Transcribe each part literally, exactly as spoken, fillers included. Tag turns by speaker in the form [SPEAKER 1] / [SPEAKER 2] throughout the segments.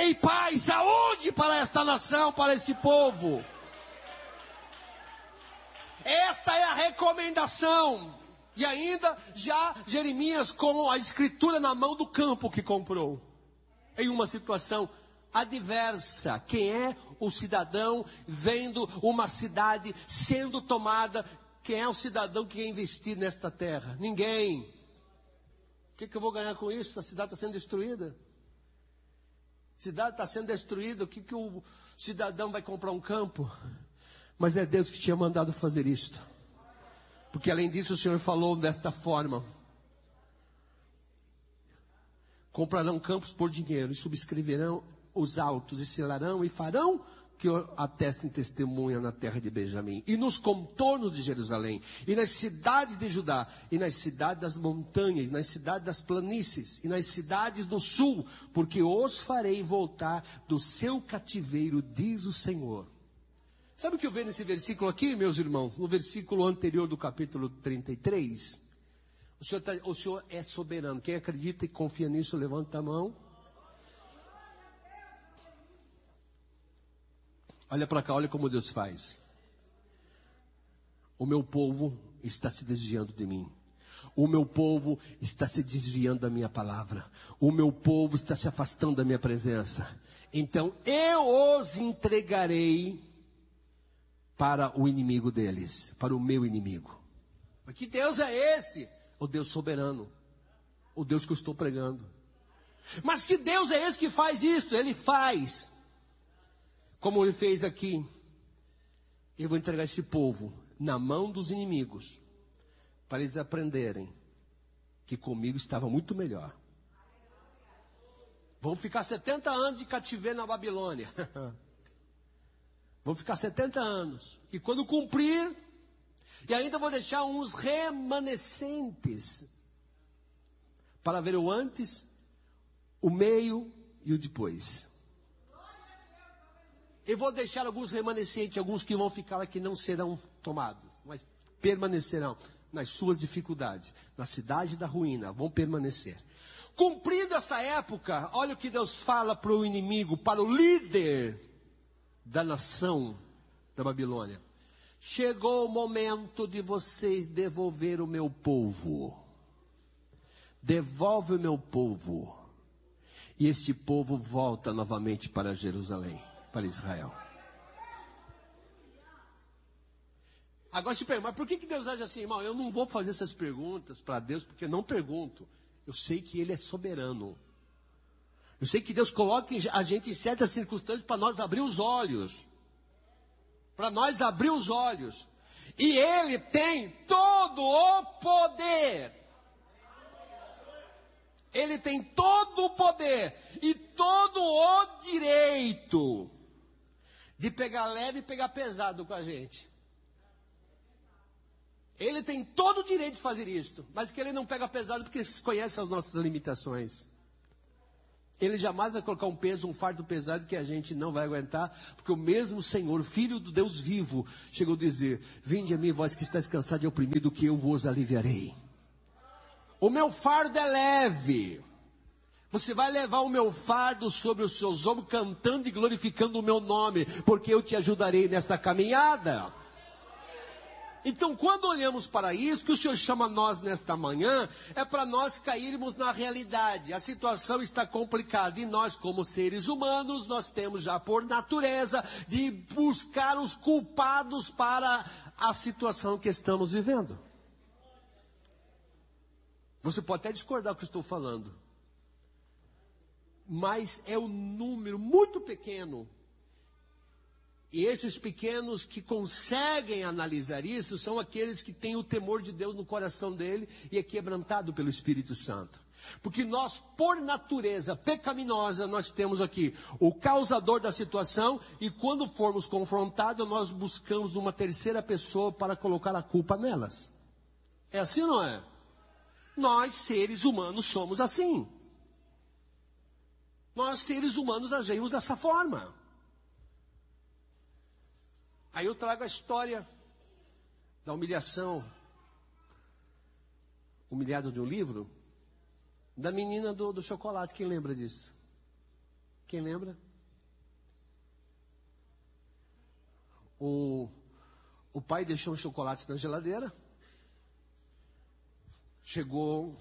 [SPEAKER 1] Ei, Pai, saúde para esta nação, para esse povo. Esta é a recomendação. E ainda já Jeremias com a escritura na mão do campo que comprou. Em uma situação adversa. Quem é o cidadão vendo uma cidade sendo tomada? Quem é o cidadão que quer investir nesta terra? Ninguém. O que, que eu vou ganhar com isso? A cidade está sendo destruída. A cidade está sendo destruída. O que, que o cidadão vai comprar um campo? Mas é Deus que tinha mandado fazer isto. Porque além disso o Senhor falou desta forma. Comprarão campos por dinheiro e subscreverão os autos e selarão e farão que atestem testemunha na terra de Benjamim e nos contornos de Jerusalém e nas cidades de Judá e nas cidades das montanhas, nas cidades das planícies e nas cidades do sul, porque os farei voltar do seu cativeiro, diz o Senhor. Sabe o que eu vejo nesse versículo aqui, meus irmãos? No versículo anterior do capítulo trinta e três. O Senhor, tá, o Senhor é soberano. Quem acredita e confia nisso, levanta a mão. Olha para cá, olha como Deus faz. O meu povo está se desviando de mim. O meu povo está se desviando da minha palavra. O meu povo está se afastando da minha presença. Então eu os entregarei para o inimigo deles, para o meu inimigo. Mas que Deus é esse? O Deus soberano. O Deus que eu estou pregando. Mas que Deus é esse que faz isso? Ele faz. Como ele fez aqui. Eu vou entregar esse povo na mão dos inimigos. Para eles aprenderem que comigo estava muito melhor. Vão ficar setenta anos de cativeiro na Babilônia. Vão ficar setenta anos. E quando cumprir, e ainda vou deixar uns remanescentes. Para ver o antes, o meio e o depois. Eu vou deixar alguns remanescentes, alguns que vão ficar aqui não serão tomados, mas permanecerão nas suas dificuldades, na cidade da ruína, vão permanecer. Cumprida essa época, olha o que Deus fala para o inimigo, para o líder da nação da Babilônia. Chegou o momento de vocês devolver o meu povo. Devolve o meu povo. E este povo volta novamente para Jerusalém, para Israel. Agora se pergunta, mas por que que Deus age assim, irmão? Eu não vou fazer essas perguntas para Deus, porque eu não pergunto. Eu sei que Ele é soberano. Eu sei que Deus coloca a gente em certas circunstâncias para nós abrir os olhos. Para nós abrir os olhos. E Ele tem todo o poder. Ele tem todo o poder e todo o direito de pegar leve e pegar pesado com a gente. Ele tem todo o direito de fazer isso, mas que Ele não pega pesado porque conhece as nossas limitações. Ele jamais vai colocar um peso, um fardo pesado que a gente não vai aguentar, porque o mesmo Senhor, Filho do Deus vivo, chegou a dizer: vinde a mim, vós que estáis cansados e oprimidos, que eu vos aliviarei. O meu fardo é leve. Você vai levar o meu fardo sobre os seus ombros, cantando e glorificando o meu nome, porque eu te ajudarei nessa caminhada. Então, quando olhamos para isso, que o Senhor chama nós nesta manhã, é para nós cairmos na realidade. A situação está complicada e nós, como seres humanos, nós temos já por natureza de buscar os culpados para a situação que estamos vivendo. Você pode até discordar do que eu estou falando, mas é um número muito pequeno. E esses pequenos que conseguem analisar isso são aqueles que têm o temor de Deus no coração dele e é quebrantado pelo Espírito Santo. Porque nós, por natureza pecaminosa, nós temos aqui o causador da situação e quando formos confrontados, nós buscamos uma terceira pessoa para colocar a culpa nelas. É assim ou não é? Nós, seres humanos, somos assim. Nós, seres humanos, agimos dessa forma. Aí eu trago a história da humilhação, humilhado de um livro, da menina do, do chocolate. Quem lembra disso? Quem lembra? O, o pai deixou um chocolate na geladeira. Chegou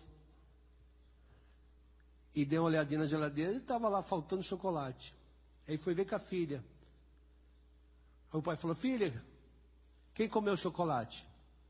[SPEAKER 1] e deu uma olhadinha na geladeira e estava lá faltando chocolate. Aí foi ver com a filha. Aí o pai falou: filha, quem comeu o chocolate?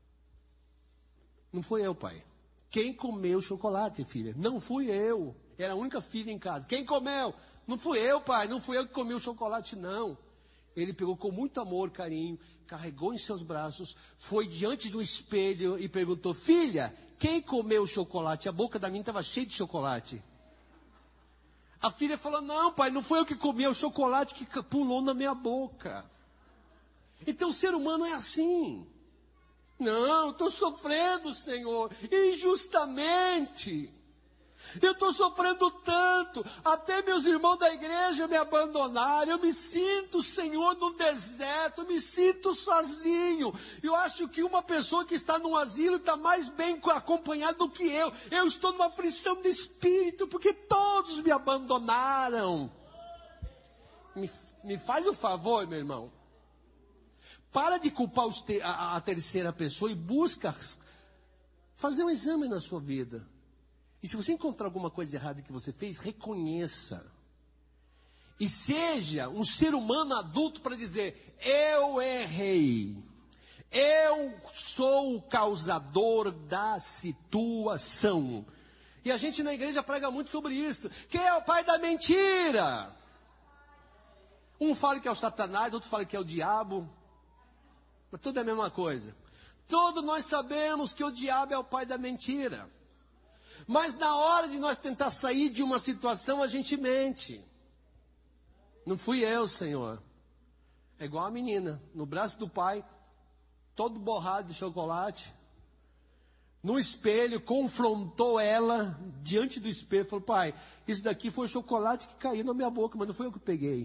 [SPEAKER 1] Não fui eu, pai. Quem comeu o chocolate, filha? Não fui eu. Era a única filha em casa. Quem comeu? Não fui eu, pai. Não fui eu que comi o chocolate, não. Ele pegou com muito amor, carinho, carregou em seus braços, foi diante do espelho e perguntou: filha, quem comeu o chocolate? A boca da menina estava cheia de chocolate. A filha falou: não, pai, não foi eu que comi, é o chocolate que pulou na minha boca. Então o ser humano é assim. Não, estou sofrendo, Senhor, injustamente. Eu estou sofrendo tanto, até meus irmãos da igreja me abandonaram. Eu me sinto, Senhor, no deserto, eu me sinto sozinho. Eu acho que uma pessoa que está num asilo está mais bem acompanhada do que eu. Eu estou numa aflição de espírito, porque todos me abandonaram. Me, me faz o favor, meu irmão. Para de culpar os te, a, a terceira pessoa e busca fazer um exame na sua vida. E se você encontrar alguma coisa errada que você fez, reconheça. E seja um ser humano adulto para dizer: eu errei. Eu sou o causador da situação. E a gente na igreja prega muito sobre isso. Quem é o pai da mentira? Um fala que é o Satanás, outro fala que é o diabo. Mas tudo é a mesma coisa. Todos nós sabemos que o diabo é o pai da mentira. Mas na hora de nós tentar sair de uma situação, a gente mente. Não fui eu, Senhor. É igual a menina, no braço do pai, todo borrado de chocolate. No espelho, confrontou ela diante do espelho. Falou: pai, isso daqui foi o chocolate que caiu na minha boca, mas não foi eu que peguei.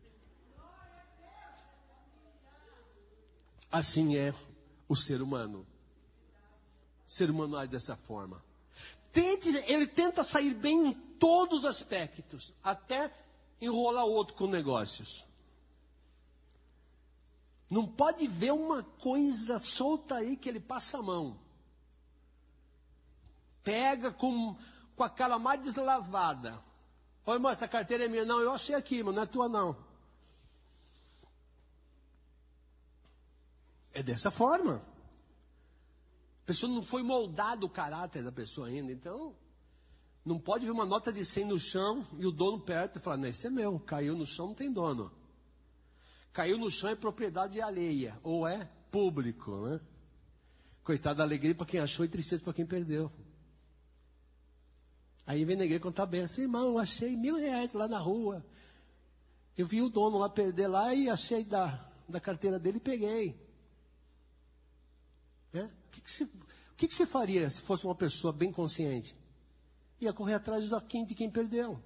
[SPEAKER 1] Assim é o ser humano. O ser humano age dessa forma. Tente, ele tenta sair bem em todos os aspectos, até enrolar o outro com negócios. Não pode ver uma coisa solta aí que ele passa a mão. Pega com, com a cara mais deslavada. Ô irmão, essa carteira é minha. Não, eu achei aqui, mas não é tua não. É dessa forma. A pessoa não foi moldado o caráter da pessoa ainda. Então, não pode ver uma nota de cem no chão e o dono perto e falar: não, esse é meu. Caiu no chão, não tem dono. Caiu no chão é propriedade alheia. Ou é público, né? Coitado da alegria para quem achou e tristeza para quem perdeu. Aí vem na igreja contar bem assim: irmão, eu achei mil reais lá na rua. Eu vi o dono lá perder lá e achei da, da carteira dele e peguei. É? O, que, que, você, o que, que você faria se fosse uma pessoa bem consciente? Ia correr atrás da quem, de quem perdeu.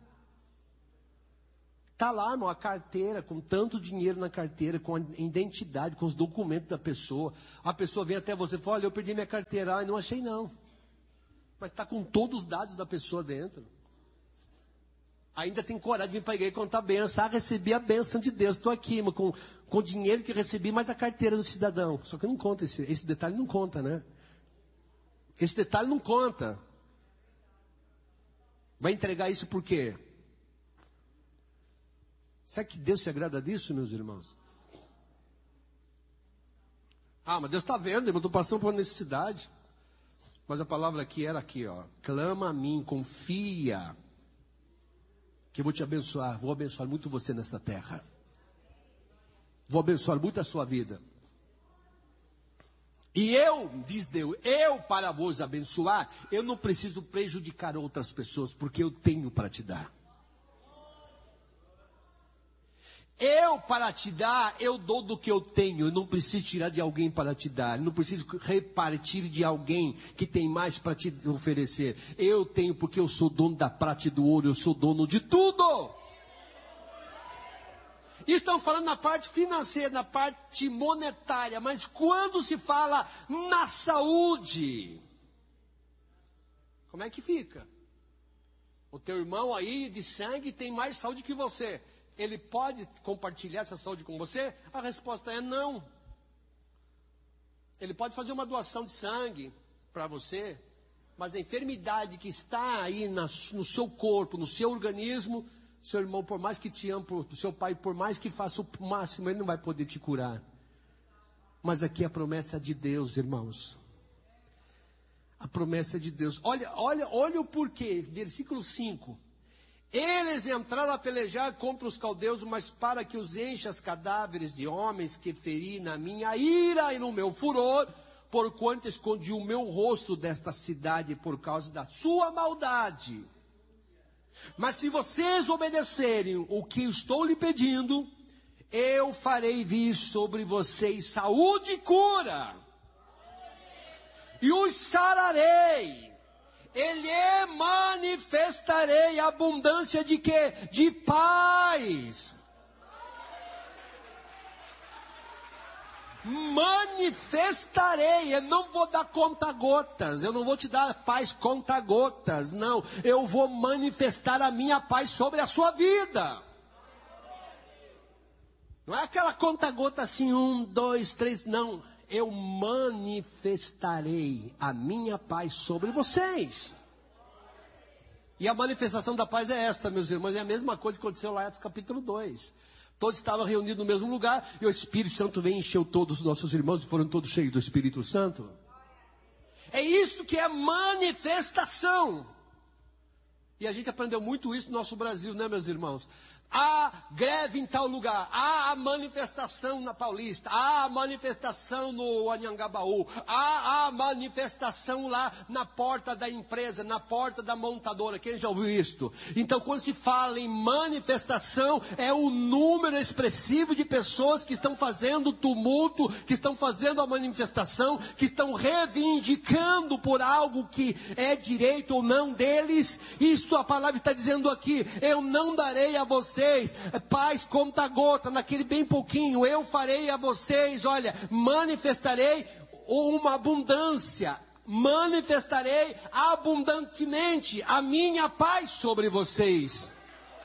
[SPEAKER 1] Está lá, irmão, a carteira, com tanto dinheiro na carteira, com a identidade, com os documentos da pessoa. A pessoa vem até você e fala: olha, eu perdi minha carteira. Ah, não achei não. Mas está com todos os dados da pessoa dentro. Ainda tem coragem de vir para a igreja e contar a benção. Ah, recebi a benção de Deus. Estou aqui, irmão, com, com o dinheiro que recebi, mais a carteira do cidadão. Só que não conta, esse, esse detalhe não conta, né? Esse detalhe não conta. Vai entregar isso por quê? Será que Deus se agrada disso, meus irmãos? Ah, mas Deus está vendo, irmão, estou passando por necessidade. Mas a palavra aqui era aqui, ó. Clama a mim, confia, que eu vou te abençoar. Vou abençoar muito você nesta terra. Vou abençoar muito a sua vida. E eu, diz Deus, eu para vos abençoar, eu não preciso prejudicar outras pessoas, porque eu tenho para te dar. Eu para te dar, eu dou do que eu tenho. Eu não preciso tirar de alguém para te dar. Eu não preciso repartir de alguém que tem mais para te oferecer. Eu tenho porque eu sou dono da prata e do ouro. Eu sou dono de tudo. Estão falando na parte financeira, na parte monetária. Mas quando se fala na saúde, como é que fica? O teu irmão aí de sangue tem mais saúde que você. Ele pode compartilhar essa saúde com você? A resposta é não. Ele pode fazer uma doação de sangue para você, mas a enfermidade que está aí na, no seu corpo, no seu organismo, seu irmão, por mais que te ame, por, seu pai, por mais que faça o máximo, ele não vai poder te curar. Mas aqui a promessa de Deus, irmãos. A promessa de Deus. Olha, olha, olha o porquê. Versículo cinco. Eles entraram a pelejar contra os caldeus, mas para que os enchas cadáveres de homens que feri na minha ira e no meu furor, porquanto escondi o meu rosto desta cidade por causa da sua maldade. Mas se vocês obedecerem o que estou lhe pedindo, eu farei vir sobre vocês saúde e cura. E os sararei. Ele manifestarei abundância de quê? De paz. Manifestarei, eu não vou dar conta-gotas, eu não vou te dar paz conta-gotas, não. Eu vou manifestar a minha paz sobre a sua vida. Não é aquela conta-gota assim, um, dois, três, não. Eu manifestarei a minha paz sobre vocês. E a manifestação da paz é esta, meus irmãos, é a mesma coisa que aconteceu lá em Atos capítulo dois. Todos estavam reunidos no mesmo lugar, e o Espírito Santo veio e encheu todos os nossos irmãos, e foram todos cheios do Espírito Santo. É isso que é manifestação. E a gente aprendeu muito isso no nosso Brasil, né, meus irmãos? Há greve em tal lugar, há a manifestação na Paulista, há a manifestação no Anhangabaú, há a manifestação lá na porta da empresa, na porta da montadora. Quem já ouviu isto? Então, quando se fala em manifestação, é o número expressivo de pessoas que estão fazendo tumulto, que estão fazendo a manifestação, que estão reivindicando por algo que é direito ou não deles. Isto a palavra está dizendo aqui: eu não darei a vocês paz conta-gota, naquele bem pouquinho, eu farei a vocês, olha, manifestarei uma abundância, manifestarei abundantemente a minha paz sobre vocês.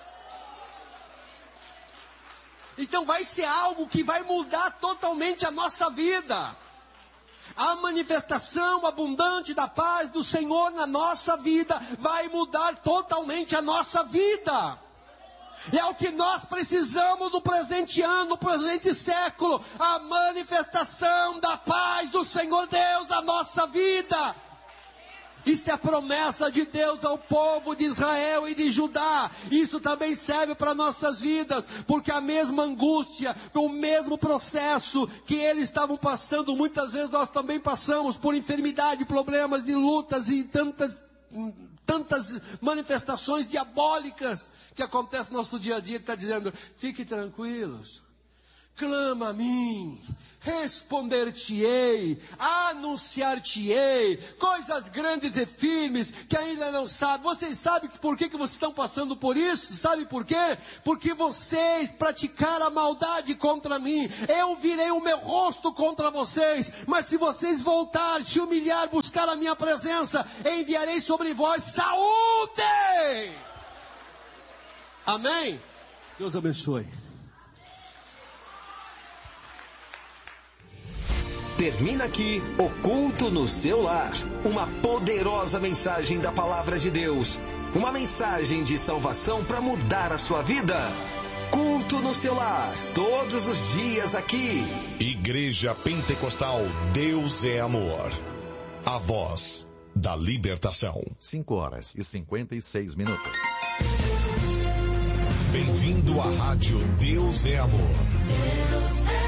[SPEAKER 1] Então vai ser algo que vai mudar totalmente a nossa vida. A manifestação abundante da paz do Senhor na nossa vida vai mudar totalmente a nossa vida. É o que nós precisamos no presente ano, no presente século. A manifestação da paz do Senhor Deus na nossa vida. Isto é a promessa de Deus ao povo de Israel e de Judá. Isso também serve para nossas vidas, porque a mesma angústia, o mesmo processo que eles estavam passando, muitas vezes nós também passamos por enfermidade, problemas e lutas e tantas... tantas manifestações diabólicas que acontecem no nosso dia a dia. Ele está dizendo: fique tranquilos, clama a mim, responder-te-ei, anunciar-te-ei, coisas grandes e firmes que ainda não sabem. Vocês sabem por que, que vocês estão passando por isso? Sabe por quê? Porque vocês praticaram a maldade contra mim. Eu virei o meu rosto contra vocês, mas se vocês voltarem, se humilhar, buscar a minha presença, enviarei sobre vós saúde. Amém? Deus abençoe.
[SPEAKER 2] Termina aqui o Culto no Seu Lar. Uma poderosa mensagem da Palavra de Deus. Uma mensagem de salvação para mudar a sua vida. Culto no Seu Lar. Todos os dias aqui.
[SPEAKER 3] Igreja Pentecostal Deus é Amor. A voz da libertação.
[SPEAKER 4] cinco horas e cinquenta e seis minutos.
[SPEAKER 3] Bem-vindo à Rádio Deus é Amor.
[SPEAKER 5] Deus é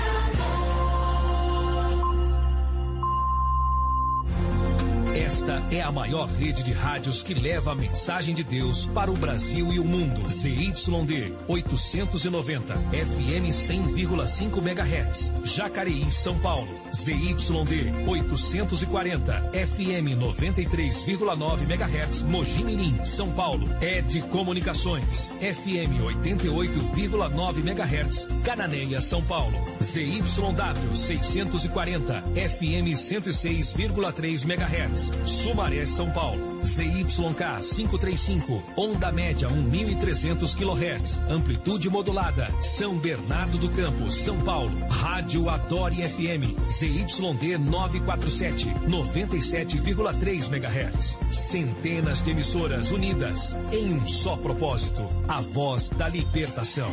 [SPEAKER 6] Esta é a maior rede de rádios que leva a mensagem de Deus para o Brasil e o mundo. Z Y D oitocentos e noventa, F M cem vírgula cinco megahertz. Jacareí, São Paulo. Z Y D oitocentos e quarenta, F M noventa e três vírgula nove megahertz. Mogi Mirim, São Paulo. Ed Comunicações, F M oitenta e oito vírgula nove megahertz. Cananéia, São Paulo. Z Y W seiscentos e quarenta, F M cento e seis vírgula três megahertz. Sumaré, São Paulo. Z Y K quinhentos e trinta e cinco, onda média um mil e trezentos quilohertz, amplitude modulada. São Bernardo do Campo, São Paulo. Rádio Adore F M, Z Y D novecentos e quarenta e sete, noventa e sete vírgula três megahertz. Centenas de emissoras unidas em um só propósito, a voz da libertação.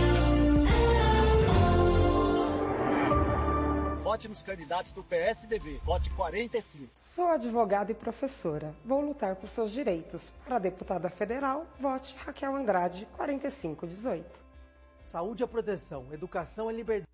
[SPEAKER 5] Vote nos candidatos do P S D B. Vote quarenta e cinco.
[SPEAKER 7] Sou advogada e professora. Vou lutar por seus direitos. Para deputada federal, vote Raquel Andrade, quarenta e cinco dezoito.
[SPEAKER 8] Saúde é proteção, educação é liberdade.